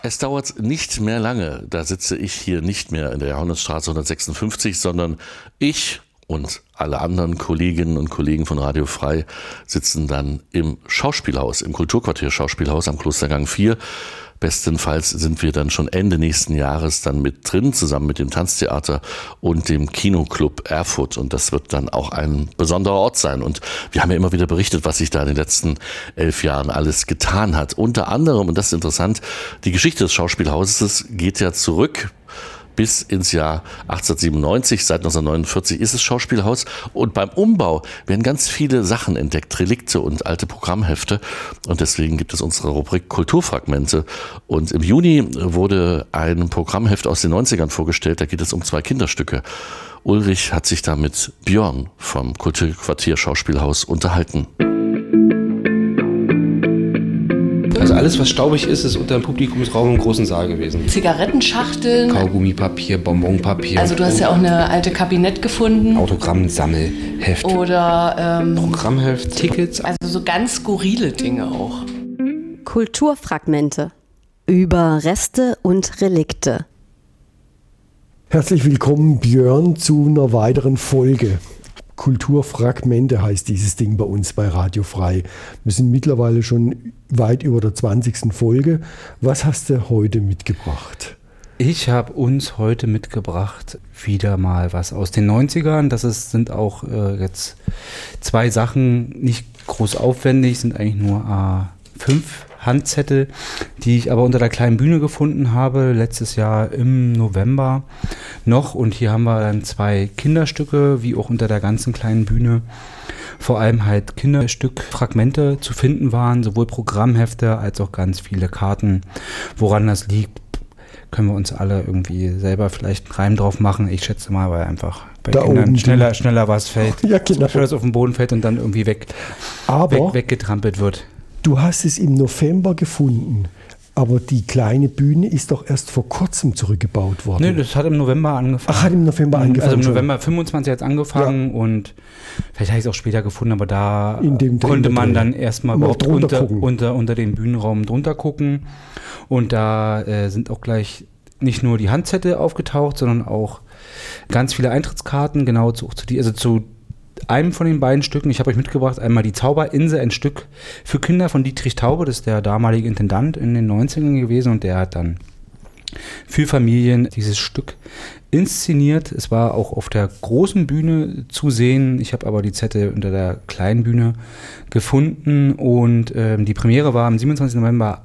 Es dauert nicht mehr lange, da sitze ich hier nicht mehr in der Jahrhundertstraße 156, sondern ich und alle anderen Kolleginnen und Kollegen von Radio Frei sitzen dann im Schauspielhaus, im Kulturquartier Schauspielhaus am Klostergang 4. Bestenfalls sind wir dann schon Ende nächsten Jahres dann mit drin, zusammen mit dem Tanztheater und dem Kinoclub Erfurt. Und das wird dann auch ein besonderer Ort sein. Und wir haben ja immer wieder berichtet, was sich da in den letzten 11 Jahren alles getan hat. Unter anderem, und das ist interessant, die Geschichte des Schauspielhauses geht ja zurück bis ins Jahr 1897. Seit 1949 ist es Schauspielhaus. Und beim Umbau werden ganz viele Sachen entdeckt, Relikte und alte Programmhefte. Und deswegen gibt es unsere Rubrik Kulturfragmente. Und im Juni wurde ein Programmheft aus den 90ern vorgestellt. Da geht es um 2 Kinderstücke. Ulrich hat sich da mit Björn vom Kulturquartier Schauspielhaus unterhalten. Also alles, was staubig ist, ist unter dem Publikumsraum im großen Saal gewesen. Zigarettenschachteln. Kaugummipapier, Bonbonpapier. Also du hast ja auch eine alte Kabinett gefunden. Autogrammsammelheft. Oder Programmheft, Tickets. Also so ganz skurrile Dinge auch. Kulturfragmente über Reste und Relikte. Herzlich willkommen, Björn, zu einer weiteren Folge. Kulturfragmente heißt dieses Ding bei uns bei Radio Frei. Wir sind mittlerweile schon weit über der 20. Folge. Was hast du heute mitgebracht? Ich habe uns heute mitgebracht wieder mal was aus den 90ern. Sind auch jetzt 2 Sachen, nicht groß aufwendig, sind eigentlich nur A5 Handzettel, die ich aber unter der kleinen Bühne gefunden habe, letztes Jahr im November noch. Und hier haben wir dann 2 Kinderstücke, wie auch unter der ganzen kleinen Bühne. Vor allem halt Kinderstückfragmente zu finden waren, sowohl Programmhefte als auch ganz viele Karten. Woran das liegt, können wir uns alle irgendwie selber vielleicht einen Reim drauf machen. Ich schätze mal, weil einfach bei da Kindern schneller was fällt. Ja, genau. Schneller was auf den Boden fällt und dann irgendwie weggetrampelt wird. Du hast es im November gefunden, aber die kleine Bühne ist doch erst vor kurzem zurückgebaut worden. Nee, das hat im November angefangen. Ach, hat im November angefangen. Also im November 25 hat es angefangen, ja. Und vielleicht habe ich es auch später gefunden, aber da konnte man dann erstmal überhaupt unter den Bühnenraum drunter gucken. Und da sind auch gleich nicht nur die Handzettel aufgetaucht, sondern auch ganz viele Eintrittskarten, genau zu einem von den beiden Stücken. Ich habe euch mitgebracht, einmal die Zauberinsel, ein Stück für Kinder von Dietrich Taube, das ist der damalige Intendant in den 90ern gewesen, und der hat dann für Familien dieses Stück inszeniert. Es war auch auf der großen Bühne zu sehen. Ich habe aber die Zettel unter der kleinen Bühne gefunden, und die Premiere war am 27. November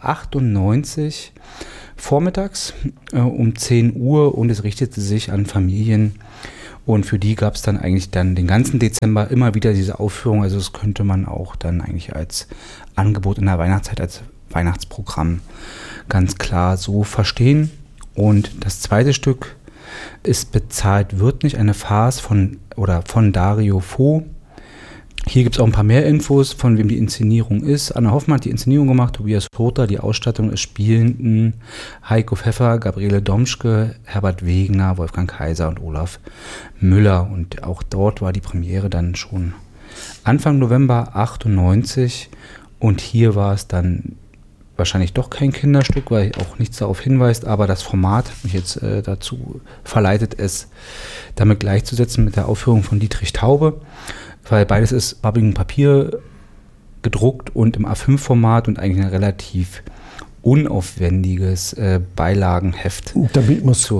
98 vormittags um 10 Uhr, und es richtete sich an Familien. Und für die gab es dann eigentlich den ganzen Dezember immer wieder diese Aufführung. Also das könnte man auch dann eigentlich als Angebot in der Weihnachtszeit, als Weihnachtsprogramm ganz klar so verstehen. Und das zweite Stück ist Bezahlt wird nicht, eine Farce von Dario Fo. Hier gibt es auch ein paar mehr Infos, von wem die Inszenierung ist. Anna Hoffmann hat die Inszenierung gemacht, Tobias Rother, die Ausstattung ist Spielenden, Heiko Pfeffer, Gabriele Domschke, Herbert Wegener, Wolfgang Kaiser und Olaf Müller. Und auch dort war die Premiere dann schon Anfang November 98. Und hier war es dann wahrscheinlich doch kein Kinderstück, weil auch nichts darauf hinweist, aber das Format hat mich jetzt dazu verleitet, es damit gleichzusetzen mit der Aufführung von Dietrich Taube. Weil beides ist farbigen Papier gedruckt und im A5-Format und eigentlich ein relativ unaufwendiges Beilagenheft. Damit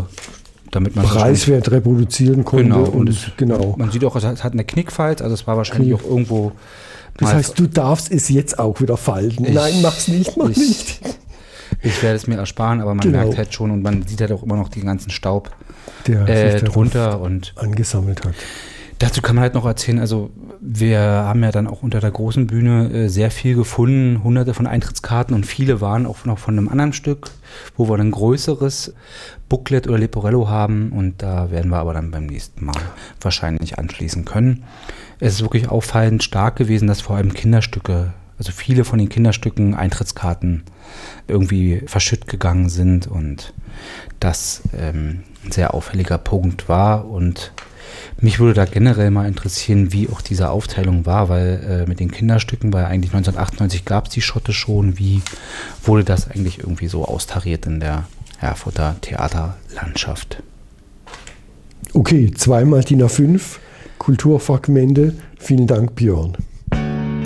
man preiswert reproduzieren konnte. Genau. Man sieht auch, es hat eine Knickfalz, also es war wahrscheinlich auch irgendwo. Das heißt, du darfst es jetzt auch wieder falten. Nein, mach's nicht, mach nicht. Ich werde es mir ersparen, aber man merkt halt schon, und man sieht halt auch immer noch den ganzen Staub, der sich drunter und angesammelt hat. Dazu kann man halt noch erzählen, also wir haben ja dann auch unter der großen Bühne sehr viel gefunden, hunderte von Eintrittskarten, und viele waren auch noch von einem anderen Stück, wo wir ein größeres Booklet oder Leporello haben, und da werden wir aber dann beim nächsten Mal wahrscheinlich anschließen können. Es ist wirklich auffallend stark gewesen, dass vor allem Kinderstücke, also viele von den Kinderstücken Eintrittskarten irgendwie verschütt gegangen sind, und das ein sehr auffälliger Punkt war. Und Mich würde da generell mal interessieren, wie auch diese Aufteilung war, weil mit den Kinderstücken, weil eigentlich 1998 gab es die Schotte schon, wie wurde das eigentlich irgendwie so austariert in der Erfurter Theaterlandschaft? Okay, zweimal DIN A5, Kulturfragmente. Vielen Dank, Björn.